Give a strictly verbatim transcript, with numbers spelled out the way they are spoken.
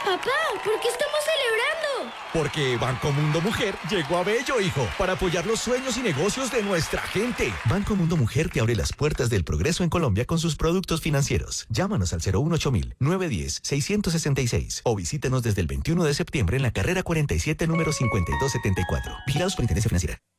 Papá, ¿por qué estamos celebrando? Porque Banco Mundo Mujer llegó a Bello, hijo, para apoyar los sueños y negocios de nuestra gente. Banco Mundo Mujer te abre las puertas del progreso en Colombia con sus productos financieros. Llámanos al cero uno ocho mil, nueve uno cero, seis seis seis o visítenos desde el veintiuno de septiembre en la carrera cuarenta y siete, número cincuenta y dos setenta y cuatro. Vigilados por Superintendencia Financiera.